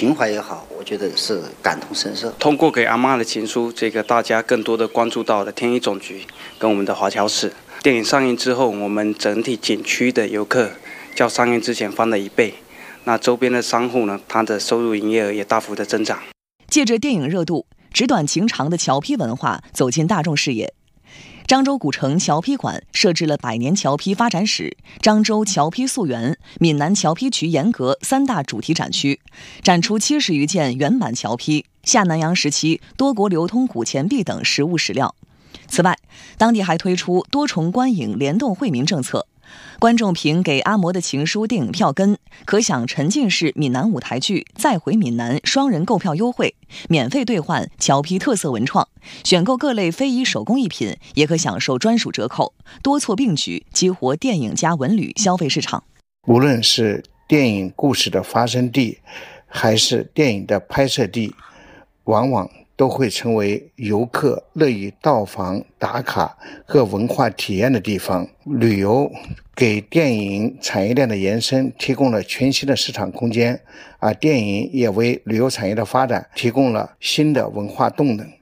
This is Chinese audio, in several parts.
情怀也好，我觉得是感同身受。 通过给阿嬷的情书，大家更多的关注到了天一总局跟我们的华侨市。电影上映之后，我们整体景区的游客较上映之前翻了1倍。那周边的商户呢，它的收入营业额也大幅的增长。 借着电影热度，纸短情长的桥坯文化走进大众视野。漳州古城桥坯馆设置了100年桥坯发展史、漳州桥坯溯源、闽南桥坯局沿革3大主题展区，展出70余件原版桥坯、下南洋时期多国流通古钱币等实物史料。此外，当地还推出多重观影联动惠民政策。观众凭给阿嬷的情书电影票根，可享沉浸式闽南舞台剧再回闽南双人购票优惠，免费兑换桥坯特色文创，选购各类非遗手工艺品也可享受专属折扣，多措并举，激活电影加文旅消费市场。 无论是电影故事的发生地，还是电影的拍摄地，往往都会成为游客乐于到访打卡和文化体验的地方。旅游给电影产业链的延伸提供了全新的市场空间，而电影也为旅游产业的发展提供了新的文化动能。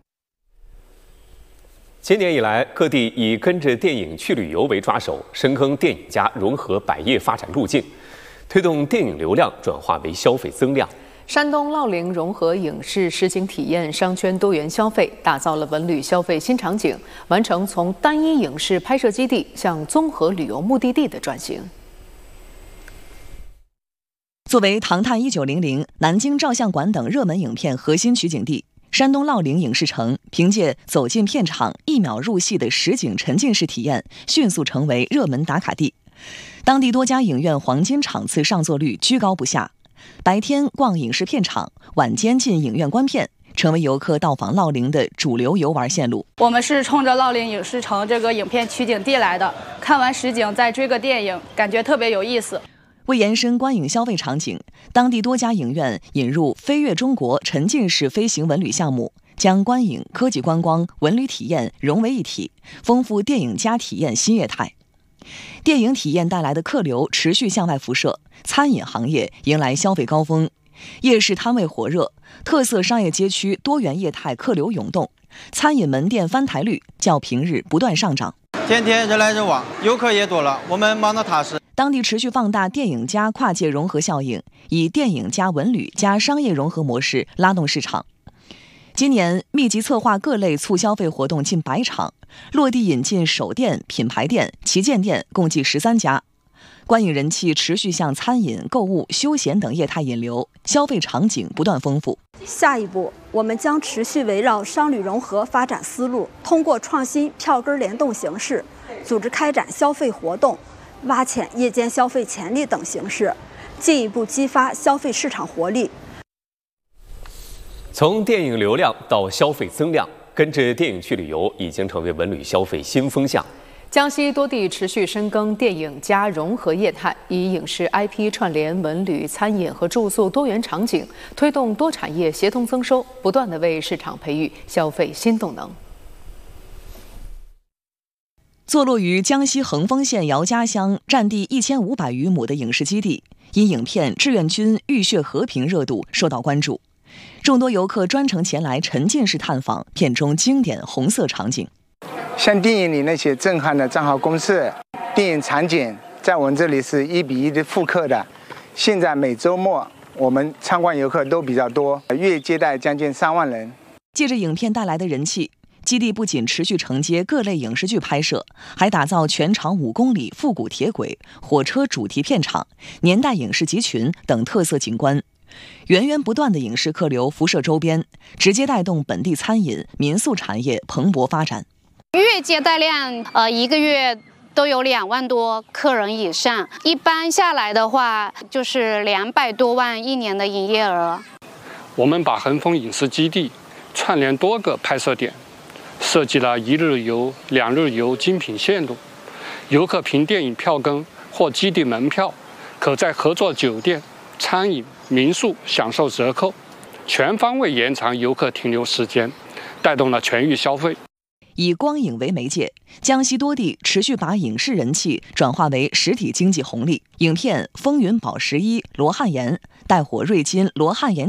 今年以来，各地以跟着电影去旅游为抓手，深耕电影加融合百业发展路径，推动电影流量转化为消费增量。 山东乐陵融合影视实景体验商圈多元消费，打造了文旅消费新场景，完成从单一影视拍摄基地向综合旅游目的地的转型。 作为《唐探1900》、南京照相馆等热门影片核心取景地，山东乐陵影视城凭借走进片场1秒入戏的实景沉浸式体验，迅速成为热门打卡地。当地多家影院黄金场次上座率居高不下。白天逛影视片场，晚间进影院观片，成为游客到访乐陵的主流游玩线路。 我们是冲着乐陵影视城这个影片取景地来的，看完实景再追个电影，感觉特别有意思。 为延伸观影消费场景，当地多家影院引入飞越中国沉浸式飞行文旅项目，将观影、科技观光、文旅体验融为一体，丰富电影加体验新业态。电影体验带来的客流持续向外辐射，餐饮行业迎来消费高峰，夜市摊位火热，特色商业街区多元业态客流涌动，餐饮门店翻台率较平日不断上涨。 天天人来人往，游客也多了，我们忙得踏实。 当地持续放大电影加跨界融合效应，以电影加文旅加商业融合模式拉动市场。今年密集策划各类促消费活动近100场，落地引进首店、品牌店、旗舰店共计13家。观影人气持续向餐饮、购物、休闲等业态引流，消费场景不断丰富。 下一步，我们将持续围绕商旅融合发展思路，通过创新票根联动形式，组织开展消费活动，挖潜夜间消费潜力等形式，进一步激发消费市场活力。 从电影流量到消费增量，跟着电影去旅游已经成为文旅消费新风向。 江西多地持续深耕电影加融合业态，以影视 IP 串联文旅、餐饮和住宿多元场景，推动多产业协同增收，不断地为市场培育消费新动能。 坐落于江西横峰县姚家乡，占地1500余亩的影视基地，因影片《志愿军浴血和平》热度受到关注，众多游客专程前来沉浸式探访片中经典红色场景。 像电影里那些震撼的战壕公社、电影场景，在我们这里是1比1的复刻的。现在每周末我们参观游客都比较多，月接待将近3万人。 借着影片带来的人气，基地不仅持续承接各类影视剧拍摄，还打造全长5公里复古铁轨、火车主题片场、年代影视集群等特色景观。源源不断的影视客流辐射周边，直接带动本地餐饮、民宿产业蓬勃发展。 月接待量1个月都有2万多客人以上，一般下来的话就是200多万1年的营业额。 我们把横峰影视基地串联多个拍摄点，设计了1日游、2日游精品线路，游客凭电影票根或基地门票，可在合作酒店、餐饮、民宿享受折扣，全方位延长游客停留时间，带动了全域消费。 以光影为媒介，江西多地持续把影视人气转化为实体经济红利。影片《风云宝11》罗汉岩带火瑞金罗汉岩